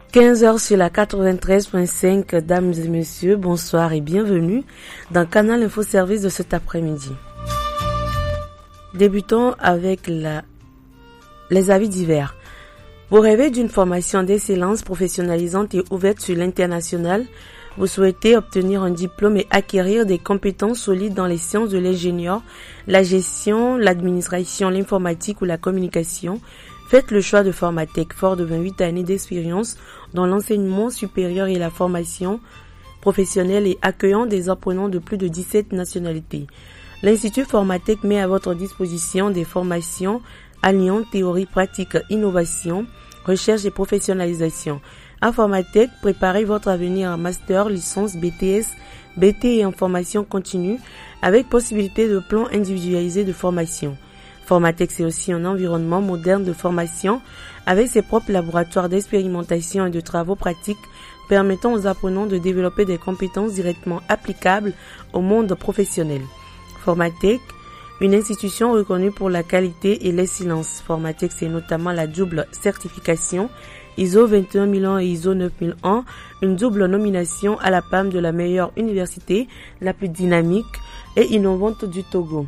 15h sur la 93.5, dames et messieurs, bonsoir et bienvenue dans Canal Info Service de cet après-midi. Débutons avec les avis divers. Vous rêvez d'une formation d'excellence professionnalisante et ouverte sur l'international. Vous souhaitez obtenir un diplôme et acquérir des compétences solides dans les sciences de l'ingénieur, la gestion, l'administration, l'informatique ou la communication. Faites le choix de Formatec, fort de 28 années d'expérience dans l'enseignement supérieur et la formation professionnelle et accueillant des apprenants de plus de 17 nationalités. L'Institut Formatec met à votre disposition des formations alliant théorie, pratique, innovation, recherche et professionnalisation. À Formatec, préparez votre avenir en master, licence, BTS, BT et en formation continue avec possibilité de plan individualisé de formation. Formatec, c'est aussi un environnement moderne de formation avec ses propres laboratoires d'expérimentation et de travaux pratiques permettant aux apprenants de développer des compétences directement applicables au monde professionnel. Formatec, une institution reconnue pour la qualité et l'excellence. Formatec, c'est notamment la double certification ISO 21001 et ISO 9001, une double nomination à la palme de la meilleure université, la plus dynamique et innovante du Togo.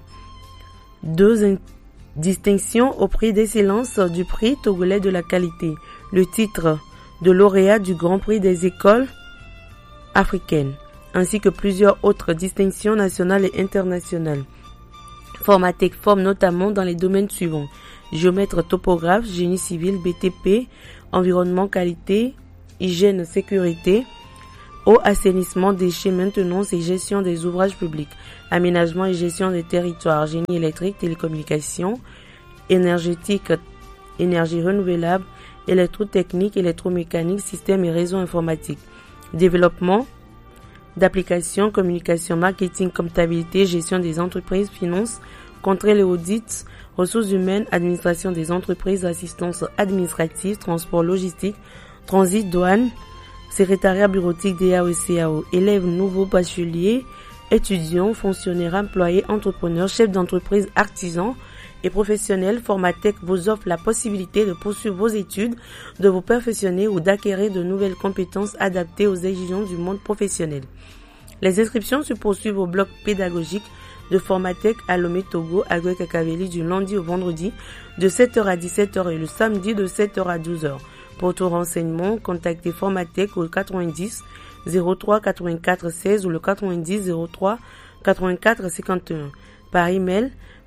2 distinctions au prix d'excellence du prix togolais de la qualité, le titre de lauréat du Grand Prix des écoles africaines, ainsi que plusieurs autres distinctions nationales et internationales. Formatec forme notamment dans les domaines suivants: géomètre topographe, génie civil, BTP, environnement qualité, hygiène sécurité, eau, assainissement, déchets, maintenance et gestion des ouvrages publics, aménagement et gestion des territoires, génie électrique, télécommunications, énergétique, énergie renouvelable, électrotechnique, électromécanique, système et réseau informatique, développement d'applications, communication, marketing, comptabilité, gestion des entreprises, finances, contrôle et audit, ressources humaines, administration des entreprises, assistance administrative, transport logistique, transit, douane, secrétariat bureautique, DAO et CAO, élèves, nouveaux bacheliers, étudiants, fonctionnaires, employés, entrepreneurs, chefs d'entreprise, artisans et professionnels. Formatec vous offre la possibilité de poursuivre vos études, de vous perfectionner ou d'acquérir de nouvelles compétences adaptées aux exigences du monde professionnel. Les inscriptions se poursuivent au bloc pédagogique de Formatec à Lomé, Togo, à Gué-Kakaveli du lundi au vendredi de 7h à 17h et le samedi de 7h à 12h. Pour tout renseignement, contactez Formatec au 90 03 84 16 ou le 90 03 84 51. Par email,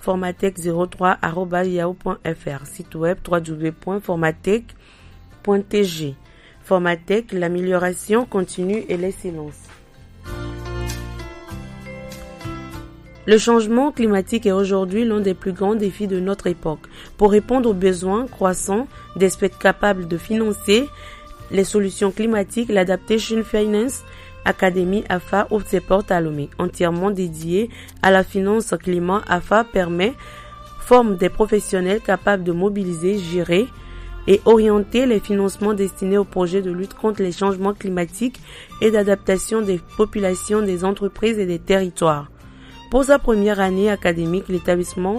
formatec03@yahoo.fr. Site web www.formatec.tg. Formatec, l'amélioration continue et l'excellence. Le changement climatique est aujourd'hui l'un des plus grands défis de notre époque. Pour répondre aux besoins croissants d'experts capables de financer les solutions climatiques, l'Adaptation Finance Academy AFA ouvre ses portes à Lomé. Entièrement dédiée à la finance climat, AFA forme des professionnels capables de mobiliser, gérer et orienter les financements destinés aux projets de lutte contre les changements climatiques et d'adaptation des populations, des entreprises et des territoires. Pour sa première année académique, l'établissement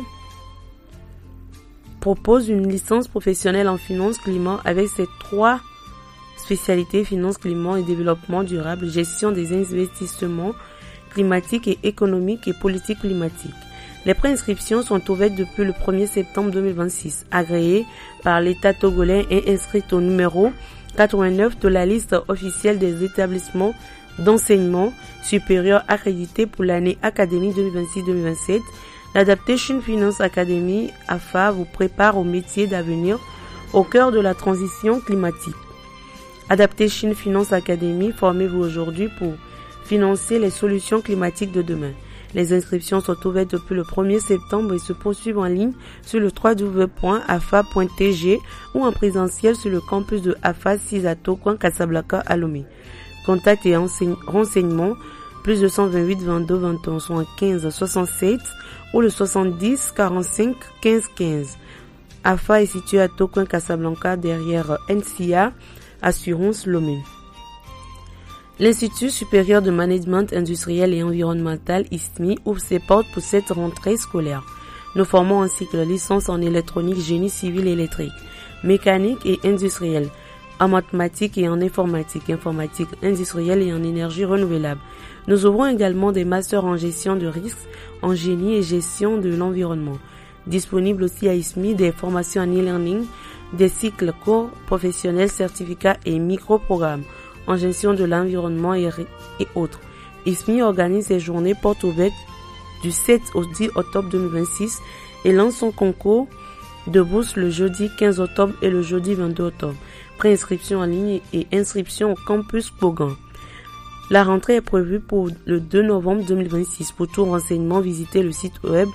propose une licence professionnelle en finance climat avec ses 3 spécialités: finance climat et développement durable, gestion des investissements climatiques et économiques et politique climatique. Les préinscriptions sont ouvertes depuis le 1er septembre 2026, agréées par l'État togolais et inscrites au numéro 89 de la liste officielle des établissements d'enseignement supérieur accrédités pour l'année académique 2026-2027. L'Adaptation Finance Academy AFA vous prépare au métier d'avenir au cœur de la transition climatique. Adaptation Finance Academy, formez-vous aujourd'hui pour financer les solutions climatiques de demain. Les inscriptions sont ouvertes depuis le 1er septembre et se poursuivent en ligne sur le www.afa.tg ou en présentiel sur le campus de AFA 6 à Togo, Casablanca, à Lomé. Contact et renseignements plus 228 22 21 75 67 ou le 70 45 15 15. AFA est situé à Togo, Casablanca, derrière NCA Assurance Lomé. L'Institut supérieur de management industriel et environnemental ISMI ouvre ses portes pour cette rentrée scolaire. Nous formons un cycle licence en électronique, génie civil et électrique, mécanique et industriel, en mathématiques et en informatique industrielle et en énergie renouvelable. Nous ouvrons également des masters en gestion de risques, en génie et gestion de l'environnement. Disponible aussi à ISMI des formations en e-learning, des cycles courts, professionnels, certificats et micro-programmes en gestion de l'environnement et autres. ISMI organise ses journées portes ouvertes du 7 au 10 octobre 2026 et lance son concours de bourse le jeudi 15 octobre et le jeudi 22 octobre. Préinscription en ligne et inscription au campus Bogan. La rentrée est prévue pour le 2 novembre 2026. Pour tout renseignement, visitez le site web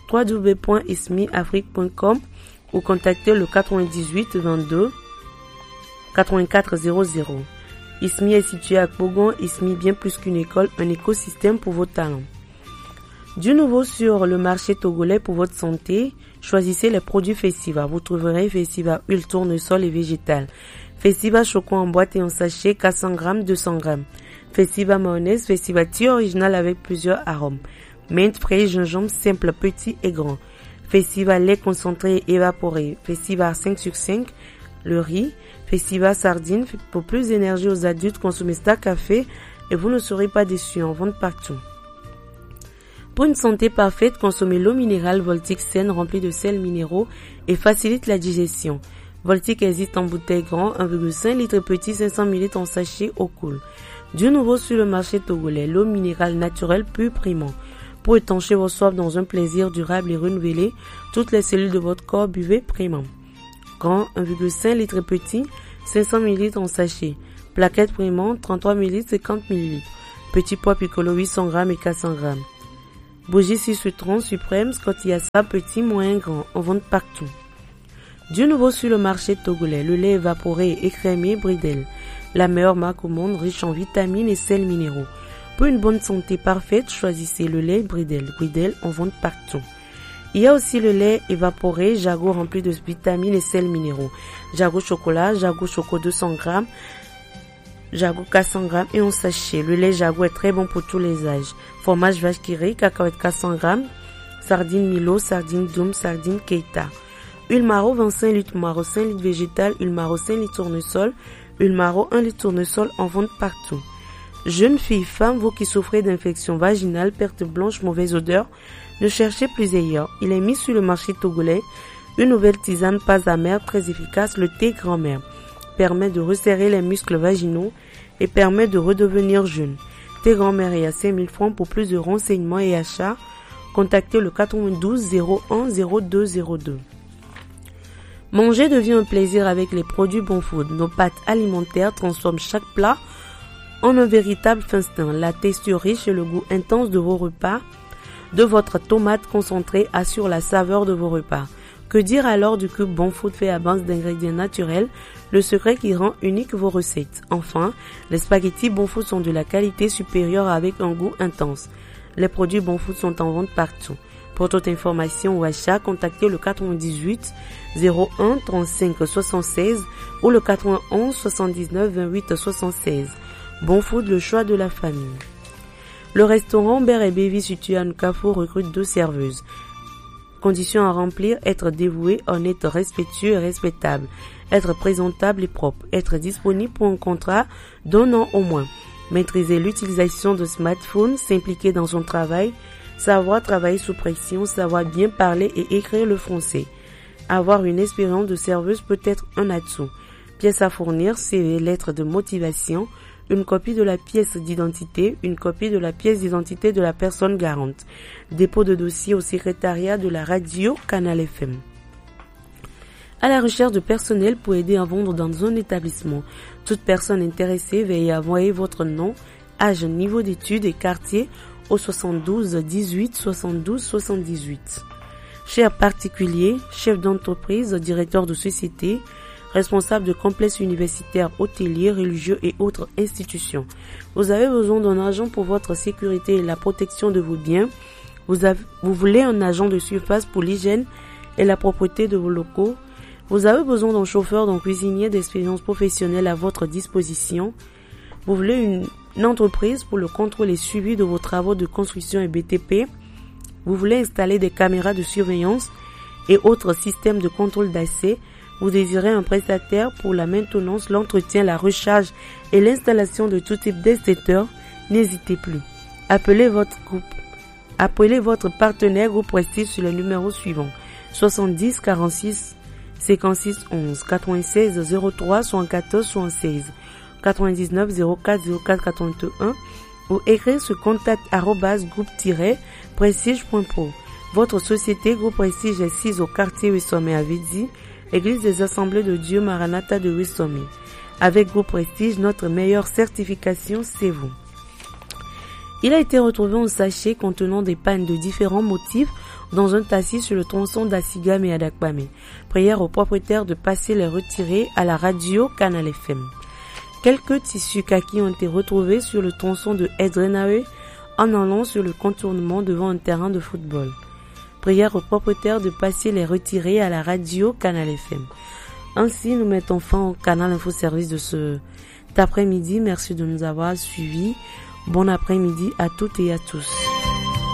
www.ismiafrique.com ou contactez le 98 22 84 00. ISMI est situé à Bogan. ISMI bien plus qu'une école, un écosystème pour vos talents. Du nouveau sur le marché togolais pour votre santé, choisissez les produits Festival. Vous trouverez Festival huile tournesol et végétale. Festival choco en boîte et en sachet 400 g, 200 g. Festival mayonnaise, Festival thé original avec plusieurs arômes. Menthe, fraise, gingembre simple, petit et grand. Festival lait concentré et évaporé. Festival 5 sur 5, le riz. Festival sardine, pour plus d'énergie aux adultes, consommez Star Café et vous ne serez pas déçus, en vente partout. Pour une santé parfaite, consommez l'eau minérale Voltic saine remplie de sels minéraux et facilite la digestion. Voltic existe en bouteille grand, 1,5 litre petit, 500 ml en sachet eau cool. Du nouveau sur le marché togolais, l'eau minérale naturelle pure primant. Pour étancher vos soifs dans un plaisir durable et renouvelé, toutes les cellules de votre corps, buvez primant. Grand, 1,5 litre petit, 500 ml en sachet. Plaquette primant, 33 ml, 50 ml. Petit pois piccolo, 800 g et 400 g. Bougie 6 sur 30 suprême, Scotiassa, petit, moyen, grand, en vente partout. Du nouveau sur le marché togolais, le lait évaporé et écrémé Bridel. La meilleure marque au monde, riche en vitamines et sels minéraux. Pour une bonne santé parfaite, choisissez le lait Bridel. Bridel, en vente partout. Il y a aussi le lait évaporé, Jago rempli de vitamines et sels minéraux. Jago chocolat, Jago choco 200 g, Jago 400 g et en sachet. Le lait Jago est très bon pour tous les âges. Fromage vache qui rit, cacahuète 400 g, sardine Milo, sardine Doum, sardine Keita. Huile Maro 25 litres Maro, 5 litres végétal, huile Maro 5 litres tournesol, huile Maro 1 litre tournesol en vente partout. Jeunes filles, femmes, vous qui souffrez d'infections vaginales, perte blanche, mauvaise odeur, ne cherchez plus ailleurs. Il est mis sur le marché togolais une nouvelle tisane pas amère très efficace, le thé grand-mère. Permet de resserrer les muscles vaginaux et permet de redevenir jeune. Thé grand-mère est à 5000 francs. Pour plus de renseignements et achats, contactez le 92 01 0202. Manger devient un plaisir avec les produits Bon Food. Nos pâtes alimentaires transforment chaque plat en un véritable festin. La texture riche et le goût intense de vos repas, de votre tomate concentrée assure la saveur de vos repas. Que dire alors du cube Bon Food fait à base d'ingrédients naturels, le secret qui rend unique vos recettes. Enfin, les spaghettis Bon Food sont de la qualité supérieure avec un goût intense. Les produits Bon Food sont en vente partout. Pour toute information ou achat, contactez le 98 01 35 76 ou le 91 79 28 76. Bon Food, le choix de la famille. Le restaurant Bear & Bévi situé à Nkafo recrute 2 serveuses. Conditions à remplir: être dévoué, honnête, respectueux et respectable, être présentable et propre, être disponible pour un contrat d'un an au moins, maîtriser l'utilisation de smartphone, s'impliquer dans son travail, savoir travailler sous pression, savoir bien parler et écrire le français. Avoir une expérience de serveuse peut être un atout. Pièces à fournir, CV, lettres de motivation, une copie de la pièce d'identité, une copie de la pièce d'identité de la personne garante. Dépôt de dossier au secrétariat de la radio Canal FM. À la recherche de personnel pour aider à vendre dans un établissement. Toute personne intéressée, veuillez envoyer votre nom, âge, niveau d'études et quartier au 72 18 72 78. Chers particuliers, chefs d'entreprise, directeurs de société, responsables de complexes universitaires, hôteliers, religieux et autres institutions. Vous avez besoin d'un agent pour votre sécurité et la protection de vos biens. Vous voulez un agent de surface pour l'hygiène et la propreté de vos locaux. Vous avez besoin d'un chauffeur, d'un cuisinier d'expérience professionnelle à votre disposition. Vous voulez une entreprise pour le contrôle et suivi de vos travaux de construction et BTP. Vous voulez installer des caméras de surveillance et autres systèmes de contrôle d'accès. Vous désirez un prestataire pour la maintenance, l'entretien, la recharge et l'installation de tout type d'extincteur? N'hésitez plus. Appelez votre partenaire Groupe Prestige sur le numéro suivant 70 46 56 11 96 03 74 76 99 04 04 81 ou écrire sur contact@groupe-prestige.pro. Votre société Groupe Prestige est assise au quartier Wissomé à Vidi, Église des Assemblées de Dieu Maranatha de Wissomé. Avec Groupe Prestige, notre meilleure certification, c'est vous. Il a été retrouvé un sachet contenant des pannes de différents motifs dans un tassis sur le tronçon d'Assigam et Adakbame. Prière au propriétaire de passer les retirer à la radio Canal FM. Quelques tissus kaki ont été retrouvés sur le tronçon de Edrenawe en allant sur le contournement devant un terrain de football. Prière au propriétaire de passer les retirer à la radio Canal FM. Ainsi, nous mettons fin au Canal Info Service de cet après-midi. Merci de nous avoir suivis. Bon après-midi à toutes et à tous.